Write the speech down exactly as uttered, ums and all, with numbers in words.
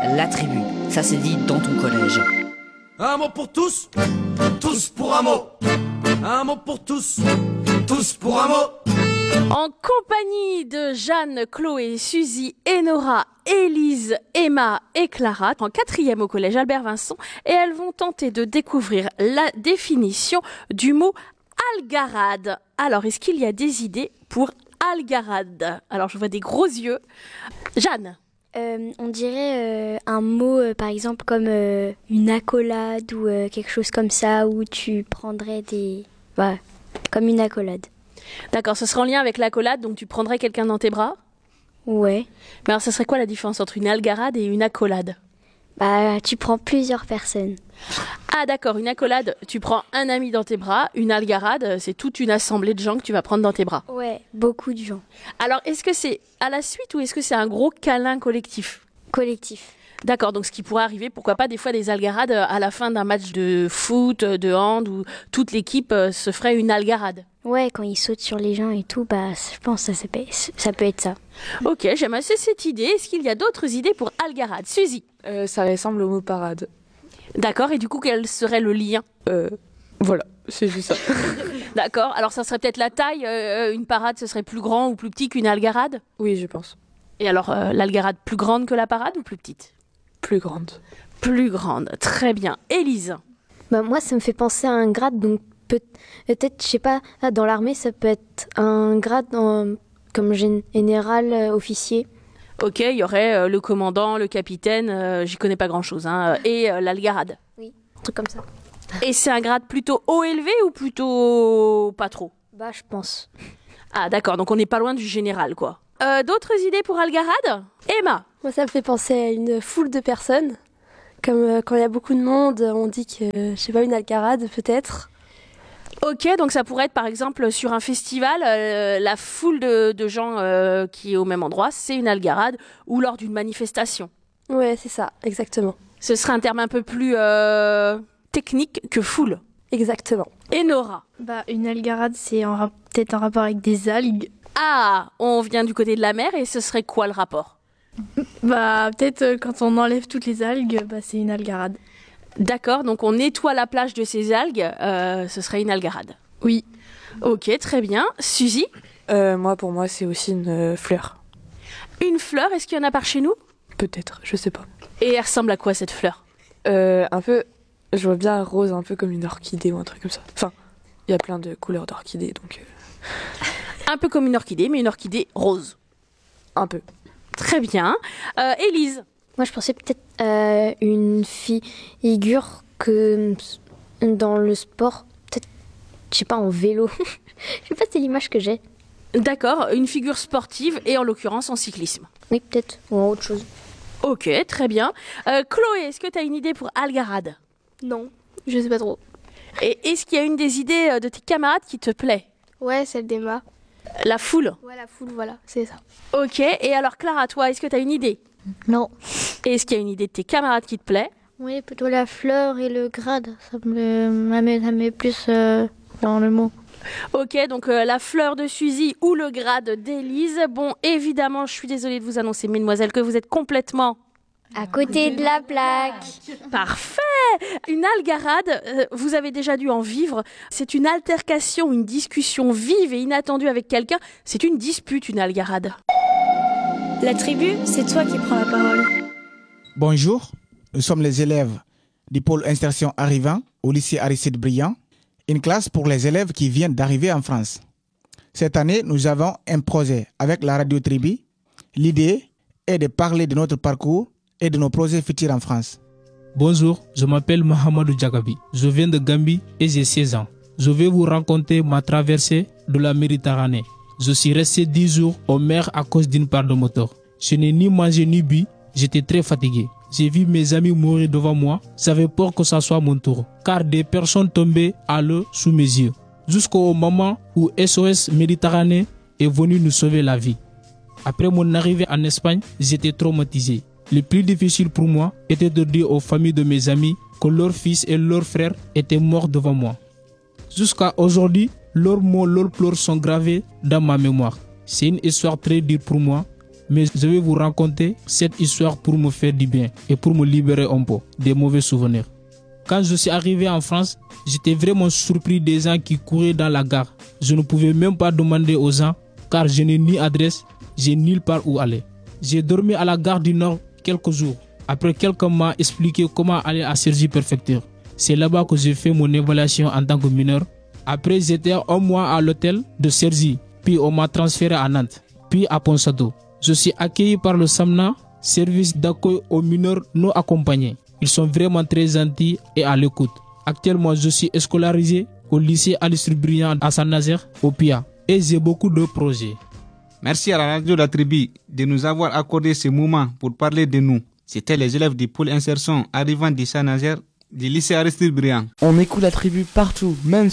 la tribu. Ça se dit dans ton collège. Un mot pour tous, tous pour un mot. Un mot pour tous, tous pour un mot. En compagnie de Jeanne, Chloé, Suzy, Enora, Élise, Emma et Clara, en quatrième au collège Albert Vincent, et elles vont tenter de découvrir la définition du mot algarade. Alors, est-ce qu'il y a des idées pour algarade? Alors, je vois des gros yeux. Jeanne? Euh, on dirait euh, un mot, euh, par exemple, comme euh, une accolade ou euh, quelque chose comme ça, où tu prendrais des... Voilà, comme une accolade. D'accord, ce serait en lien avec l'accolade, donc tu prendrais quelqu'un dans tes bras? Ouais. Mais alors, ce serait quoi la différence entre une algarade et une accolade? Bah, tu prends plusieurs personnes. Ah d'accord, une accolade, tu prends un ami dans tes bras. Une algarade, c'est toute une assemblée de gens que tu vas prendre dans tes bras. Ouais, beaucoup de gens. Alors, est-ce que c'est à la suite ou est-ce que c'est un gros câlin collectif? Collectif. D'accord, donc ce qui pourrait arriver, pourquoi pas des fois des algarades à la fin d'un match de foot, de hand, où toute l'équipe se ferait une algarade. Ouais, quand ils sautent sur les gens et tout, bah, je pense que ça, ça, peut, ça peut être ça. Ok, j'aime assez cette idée. Est-ce qu'il y a d'autres idées pour algarade? Suzy? euh, Ça ressemble au mot parade. D'accord, et du coup, quel serait le lien? euh, Voilà, c'est juste ça. D'accord, alors ça serait peut-être la taille, euh, une parade ce serait plus grand ou plus petit qu'une algarade? Oui, je pense. Et alors, euh, l'algarade plus grande que la parade ou plus petite? Plus grande. Plus grande, très bien. Élise? Bah, moi, ça me fait penser à un grade, donc peut- peut-être, je sais pas, là, dans l'armée, ça peut être un grade en- comme général euh, officier. Ok, il y aurait euh, le commandant, le capitaine, euh, j'y connais pas grand-chose, hein, et euh, l'algarade. Oui, un truc comme ça. Et c'est un grade plutôt haut élevé ou plutôt pas trop? Bah, je pense. Ah d'accord, donc on n'est pas loin du général, quoi. Euh, d'autres idées pour algarade? Emma? Moi, ça me fait penser à une foule de personnes. Comme euh, quand il y a beaucoup de monde, on dit que, euh, je sais pas, une algarade peut-être. Ok, donc ça pourrait être par exemple sur un festival, euh, la foule de, de gens euh, qui est au même endroit, c'est une algarade, ou lors d'une manifestation. Ouais, c'est ça, exactement. Ce serait un terme un peu plus euh, technique que foule. Exactement. Et Nora? Bah, une algarade, c'est en rap- peut-être en rapport avec des algues. Ah, on vient du côté de la mer et ce serait quoi le rapport? Bah, peut-être euh, quand on enlève toutes les algues, bah, c'est une algarade. D'accord, donc on nettoie la plage de ces algues, euh, ce serait une algarade. Oui. Ok, très bien. Suzy? euh, Moi, pour moi, c'est aussi une euh, fleur. Une fleur, est-ce qu'il y en a par chez nous? Peut-être, je sais pas. Et elle ressemble à quoi cette fleur? Euh, un peu, je vois bien rose, un peu comme une orchidée ou un truc comme ça. Enfin, il y a plein de couleurs d'orchidées, donc... Euh... Un peu comme une orchidée, mais une orchidée rose. Un peu. Très bien. Euh, Élise? Moi, je pensais peut-être euh, une figure que dans le sport, peut-être, je sais pas, en vélo. Je sais pas, c'est l'image que j'ai. D'accord, une figure sportive et en l'occurrence en cyclisme. Oui, peut-être, ou en autre chose. Ok, très bien. Euh, Chloé, est-ce que tu as une idée pour algarade? Non, je sais pas trop. Et est-ce qu'il y a une des idées de tes camarades qui te plaît? Ouais, celle d'Emma. La foule? Ouais, la foule, voilà, c'est ça. Ok, et alors Clara, toi, est-ce que tu as une idée? Non. Et est-ce qu'il y a une idée de tes camarades qui te plaît? Oui, plutôt la fleur et le grade. Ça me, ça met, ça met plus euh, dans le mot. Ok, donc euh, la fleur de Suzy ou le grade d'Élise. Bon, évidemment, je suis désolée de vous annoncer, mesdemoiselles, que vous êtes complètement... À côté de la plaque. Parfait! Une algarade, euh, vous avez déjà dû en vivre. C'est une altercation, une discussion vive et inattendue avec quelqu'un. C'est une dispute, une algarade. La tribu, c'est toi qui prends la parole. Bonjour, nous sommes les élèves du pôle insertion arrivant au lycée Aristide Briand, une classe pour les élèves qui viennent d'arriver en France. Cette année, nous avons un projet avec la radio Tribu. L'idée est de parler de notre parcours et de nos projets futurs en France. Bonjour, je m'appelle Mahamadou Djagabi. Je viens de Gambie et j'ai seize ans. Je vais vous raconter ma traversée de la Méditerranée. Je suis resté dix jours au mer à cause d'une panne de moteur. Je n'ai ni mangé ni bu, j'étais très fatigué. J'ai vu mes amis mourir devant moi, j'avais peur que ça soit mon tour, car des personnes tombaient à l'eau sous mes yeux. Jusqu'au moment où S O S Méditerranée est venu nous sauver la vie. Après mon arrivée en Espagne, j'étais traumatisé. Le plus difficile pour moi était de dire aux familles de mes amis que leurs fils et leurs frères étaient morts devant moi. Jusqu'à aujourd'hui, leurs mots, leurs pleurs sont gravés dans ma mémoire. C'est une histoire très dure pour moi, Mais je vais vous raconter cette histoire pour me faire du bien et pour me libérer un peu des mauvais souvenirs. Quand je suis arrivé en France, j'étais vraiment surpris des gens qui couraient dans la gare. Je ne pouvais même pas demander aux gens car je n'ai ni adresse, j'ai nulle part où aller. J'ai dormi à la gare du Nord quelques jours. Après, quelqu'un m'a expliqué comment aller à Cergy-Préfecture. C'est là-bas que j'ai fait mon évaluation en tant que mineur. Après, j'étais un mois à l'hôtel de Cergy, puis on m'a transféré à Nantes, puis à Ponsado. Je suis accueilli par le SAMNA, service d'accueil aux mineurs non accompagnés. Ils sont vraiment très gentils et à l'écoute. Actuellement, je suis scolarisé au lycée Aristide Briand à Saint-Nazaire, au P I A, et j'ai beaucoup de projets. Merci à la radio La Tribu de nous avoir accordé ce moment pour parler de nous. C'était les élèves du pôle insertion arrivant de Saint-Nazaire du lycée Aristide Briand. On écoute La Tribu partout, même